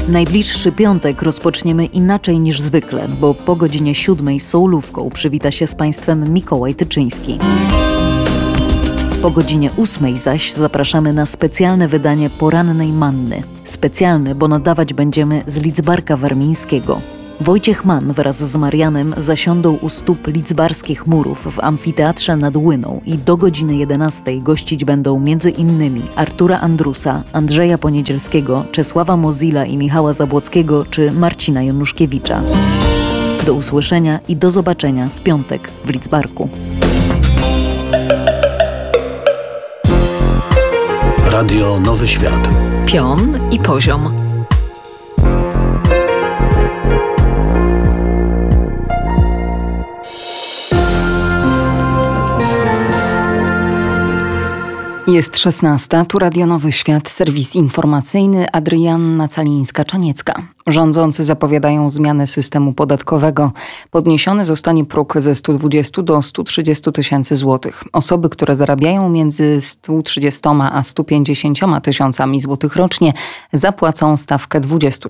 Najbliższy piątek rozpoczniemy inaczej niż zwykle, bo po godzinie 7 sołówką przywita się z Państwem Mikołaj Tyczyński. Po godzinie 8 zaś zapraszamy na specjalne wydanie Porannej Manny. Specjalne, bo nadawać będziemy z Lidzbarka Warmińskiego. Wojciech Mann wraz z Marianem zasiądą u stóp lidzbarskich murów w amfiteatrze nad Łyną i do godziny 11 gościć będą m.in. Artura Andrusa, Andrzeja Poniedzielskiego, Czesława Mozilla i Michała Zabłockiego czy Marcina Januszkiewicza. Do usłyszenia i do zobaczenia w piątek w Lidzbarku. Radio Nowy Świat. Pion i poziom. Jest 16, tu Radio Nowy Świat, serwis informacyjny, Adrianna Calińska-Czaniecka. Rządzący zapowiadają zmianę systemu podatkowego. Podniesiony zostanie próg ze 120 do 130 tysięcy złotych. Osoby, które zarabiają między 130 a 150 tysiącami złotych rocznie, zapłacą stawkę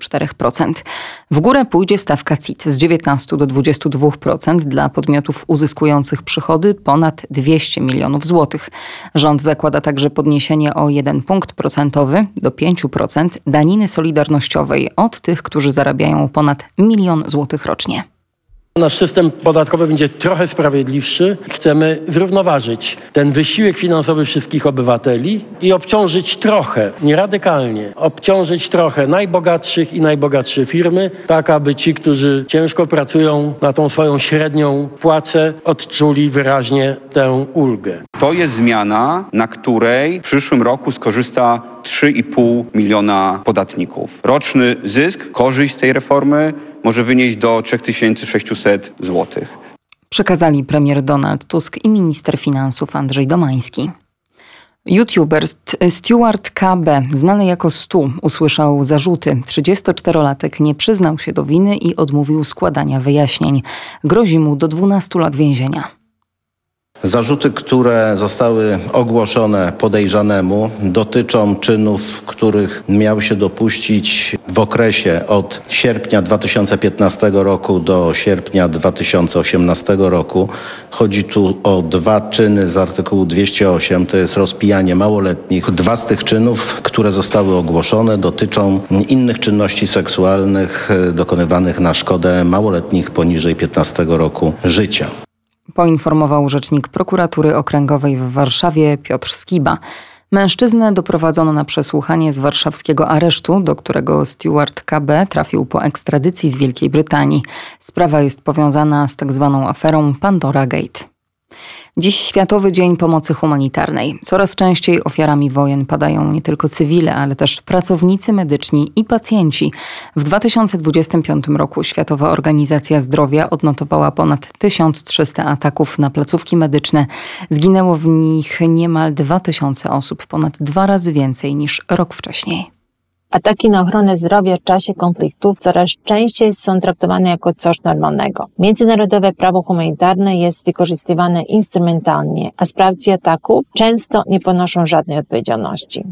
24%. W górę pójdzie stawka CIT z 19 do 22% dla podmiotów uzyskujących przychody ponad 200 milionów złotych. Rząd zakłada także podniesienie o 1 punkt procentowy do 5% daniny solidarnościowej od tych, którzy zarabiają ponad 1 000 000 złotych rocznie. Nasz system podatkowy będzie trochę sprawiedliwszy. Chcemy zrównoważyć ten wysiłek finansowy wszystkich obywateli i obciążyć trochę, nie radykalnie, obciążyć trochę najbogatszych i najbogatsze firmy, tak aby ci, którzy ciężko pracują na tą swoją średnią płacę, odczuli wyraźnie tę ulgę. To jest zmiana, na której w przyszłym roku skorzysta 3,5 miliona podatników. Roczny zysk, korzyść z tej reformy może wynieść do 3600 zł. Przekazali premier Donald Tusk i minister finansów Andrzej Domański. YouTuber Stuart K.B., znany jako Stu, usłyszał zarzuty. 34-latek nie przyznał się do winy i odmówił składania wyjaśnień. Grozi mu do 12 lat więzienia. Zarzuty, które zostały ogłoszone podejrzanemu, dotyczą czynów, których miał się dopuścić w okresie od sierpnia 2015 roku do sierpnia 2018 roku. Chodzi tu o 2 czyny z artykułu 208, to jest rozpijanie małoletnich. 2 z tych czynów, które zostały ogłoszone, dotyczą innych czynności seksualnych dokonywanych na szkodę małoletnich poniżej 15 roku życia. Poinformował rzecznik prokuratury okręgowej w Warszawie Piotr Skiba. Mężczyznę doprowadzono na przesłuchanie z warszawskiego aresztu, do którego Stuart K.B. trafił po ekstradycji z Wielkiej Brytanii. Sprawa jest powiązana z tzw. aferą Pandora Gate. Dziś Światowy Dzień Pomocy Humanitarnej. Coraz częściej ofiarami wojen padają nie tylko cywile, ale też pracownicy medyczni i pacjenci. W 2025 roku Światowa Organizacja Zdrowia odnotowała ponad 1300 ataków na placówki medyczne. Zginęło w nich niemal 2000 osób, ponad 2 razy więcej niż rok wcześniej. Ataki na ochronę zdrowia w czasie konfliktów coraz częściej są traktowane jako coś normalnego. Międzynarodowe prawo humanitarne jest wykorzystywane instrumentalnie, a sprawcy ataków często nie ponoszą żadnej odpowiedzialności.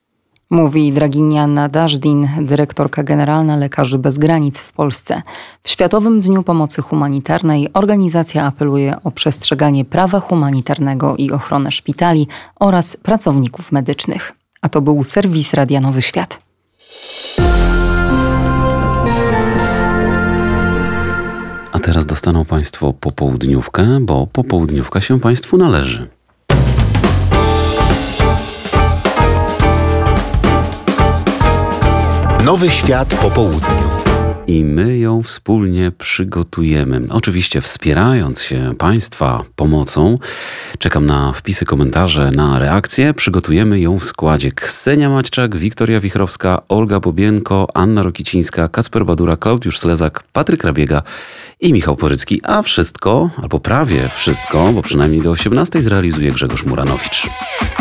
Mówi Draginiana Dażdin, dyrektorka generalna Lekarzy Bez Granic w Polsce. W Światowym Dniu Pomocy Humanitarnej organizacja apeluje o przestrzeganie prawa humanitarnego i ochronę szpitali oraz pracowników medycznych. A to był serwis Radia Nowy Świat. A teraz dostaną Państwo popołudniówkę, bo popołudniówka się Państwu należy. Nowy Świat po południu. I my ją wspólnie przygotujemy. Oczywiście wspierając się Państwa pomocą. Czekam na wpisy, komentarze, na reakcje. Przygotujemy ją w składzie Ksenia Maćczak, Wiktoria Wichrowska, Olga Bobienko, Anna Rokicińska, Kacper Badura, Klaudiusz Slezak, Patryk Rabiega i Michał Porycki. A wszystko, albo prawie wszystko, bo przynajmniej do 18 zrealizuje Grzegorz Muranowicz.